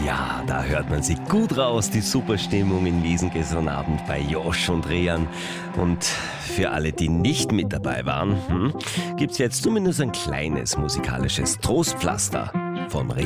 Ja, da hört man sie gut raus, die Superstimmung in Wiesn gestern Abend bei Josh und Rian. Und für alle, die nicht mit dabei waren, gibt's jetzt zumindest ein kleines musikalisches Trostpflaster vom Rian.